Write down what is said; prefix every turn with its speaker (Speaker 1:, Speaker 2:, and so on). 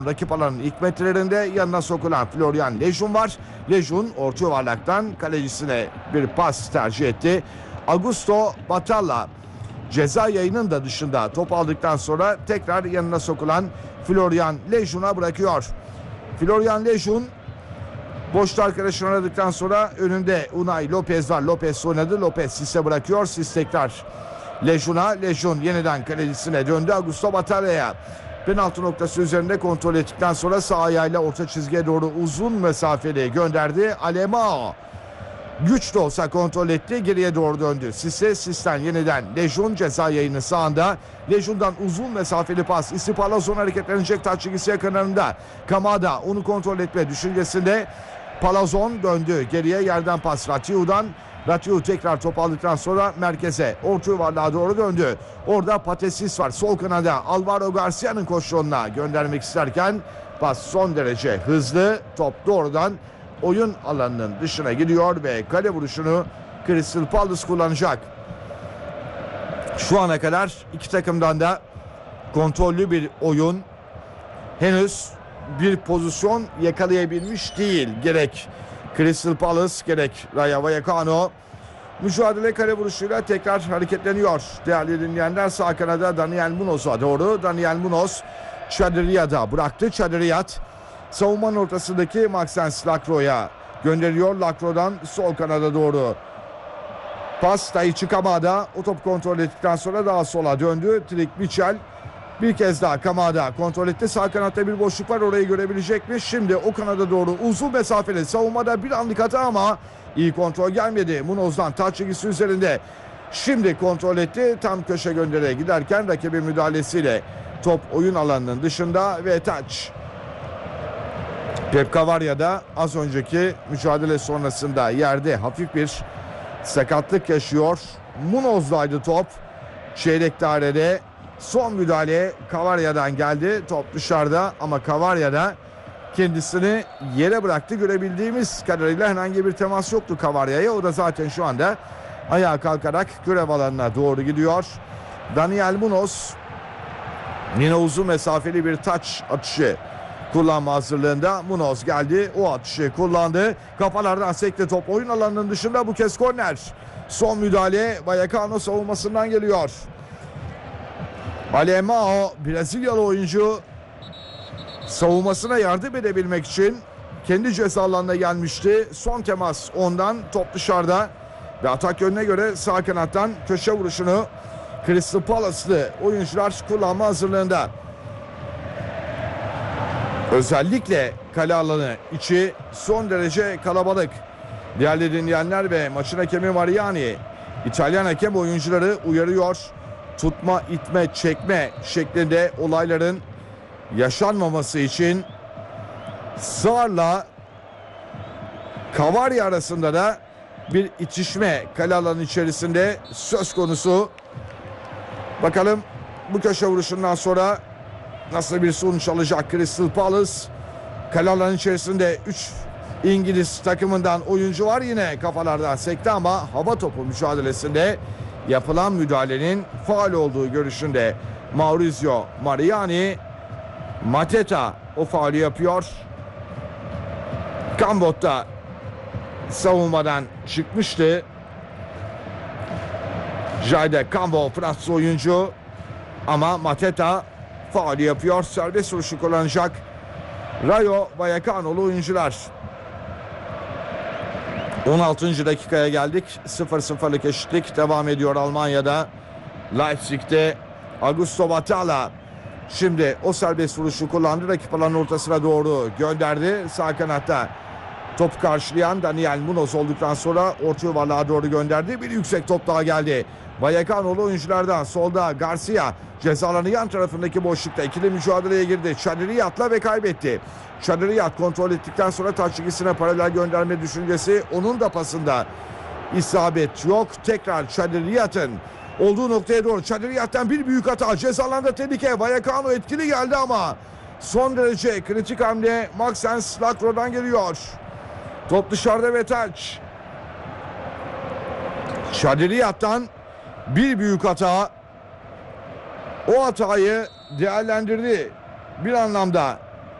Speaker 1: Rakip alanın ilk metrelerinde yanına sokulan Florian Lejeune var. Lejeune orta yuvarlaktan kalecisine bir pas tercih etti. Augusto Batalla ceza yayının da dışında top aldıktan sonra tekrar yanına sokulan Florian Lejeune'a bırakıyor. Florian Lejeune boşta arkadaşını aradıktan sonra önünde Unai Lopez var. Lopez oynadı. Lopez Sisse bırakıyor. Sis tekrar Lejeune'a. Lejeune yeniden kalecisine döndü. Augusto Batalla'ya. Penaltı noktası üzerinde kontrol ettikten sonra sağ ayağıyla orta çizgiye doğru uzun mesafeli gönderdi. Alemao güç de olsa kontrol etti. Geriye doğru döndü. Sis'ten yeniden Lejeune ceza yayını sağında. Lejeune'dan uzun mesafeli pas. Palazon hareketlenecek taç çizgisi yakınlarında. Kamada onu kontrol etme düşüncesinde. Palazon döndü. Geriye yerden pas Ratiu tekrar top aldıktan sonra merkeze orta yuvarlığa doğru döndü. Orada Patesis var. Sol kanada Alvaro Garcia'nın koşuğuna göndermek isterken pas son derece hızlı. Top doğrudan oyun alanının dışına gidiyor ve kale vuruşunu Crystal Palace kullanacak. Şu ana kadar iki takımdan da kontrollü bir oyun. Henüz bir pozisyon yakalayabilmiş değil. Gerek Crystal Palace gerek Rayo Vallecano. Mücadele kale vuruşuyla tekrar hareketleniyor. Değerli dinleyenler, sağ kanada Daniel Munoz'a doğru. Daniel Munoz Çadıriyat'a bıraktı. Çadıriyat savunmanın ortasındaki Maxence Lacroix'a gönderiyor. Lacroix'dan sol kanada doğru pas Daichi Kamada. O top kontrol ettikten sonra daha sola döndü. Trik Mitchell bir kez daha Kamada kontrol etti. Sağ kanatta bir boşluk var, orayı görebilecek mi? Şimdi o kanada doğru uzun mesafeli savunmada bir anlık hata ama iyi kontrol gelmedi. Munoz'dan taç çizgisi üzerinde. Şimdi kontrol etti. Tam köşe göndereye giderken rakibin müdahalesiyle top oyun alanının dışında ve taç. Pep Cavaria da az önceki mücadele sonrasında yerde hafif bir sakatlık yaşıyor. Munoz'daydı top. Çeyrek dairede son müdahale Cavaria'dan geldi. Top dışarıda ama Cavaria da kendisini yere bıraktı. Görebildiğimiz kadarıyla herhangi bir temas yoktu Cavaria'ya. O da zaten şu anda ayağa kalkarak görev alanına doğru gidiyor. Daniel Munoz yine uzun mesafeli bir taç atışı kullanma hazırlığında. Munoz geldi, o atışı kullandı. Kafalardan sekti top oyun alanının dışında, bu kez korner. Son müdahale Vallecano savunmasından geliyor. Alemao Brezilyalı oyuncu savunmasına yardım edebilmek için kendi ceza alanına gelmişti. Son temas ondan, top dışarıda ve atak yönüne göre sağ kanattan köşe vuruşunu Crystal Palace'lı oyuncular kullanma hazırlığında. Özellikle kale alanı içi son derece kalabalık. Değerli dinleyenler ve maçın hakemi Mariani İtalyan hakem oyuncuları uyarıyor. Tutma, itme, çekme şeklinde olayların yaşanmaması için Sar'la Cavaria arasında da bir itişme kale alanı içerisinde söz konusu. Bakalım bu köşe vuruşundan sonra nasıl bir sonuç alacak Crystal Palace. Kale alanı içerisinde 3 İngiliz takımından oyuncu var, yine kafalardan sekti ama hava topu mücadelesinde yapılan müdahalenin faul olduğu görüşünde Maurizio Mariani. Mateta o faulü yapıyor. Kambot da savunmadan çıkmıştı. Jayde Kambot Fransız oyuncu ama Mateta faulü yapıyor. Serbest vuruşu kullanacak Rayo Vallecano'lu oyuncular. 16. dakikaya geldik. 0-0'lık eşitlik devam ediyor Almanya'da. Leipzig'te Augusto Batalla şimdi o serbest vuruşu kullandı. Rakip alanın ortasına doğru gönderdi. Sağ kanatta top karşılayan Daniel Munoz olduktan sonra orta yuvarlığa doğru gönderdi. Bir yüksek top daha geldi. Vallecano'lu oyunculardan solda Garcia ceza alanı yan tarafındaki boşlukta ikili mücadeleye girdi. Çadıriyat'la ve kaybetti. Çadıriyat kontrol ettikten sonra taç çizgisine paralel gönderme düşüncesi, onun da pasında isabet yok. Tekrar Çadıriyat'ın olduğu noktaya doğru. Çadıriyat'tan bir büyük hata. Ceza alanında tehlike. Vallecano etkili geldi ama son derece kritik hamle Maxence Lacroix'dan geliyor. Top dışarıda ve taç. Çadıriyat'tan bir büyük hata. O hatayı değerlendirdi bir anlamda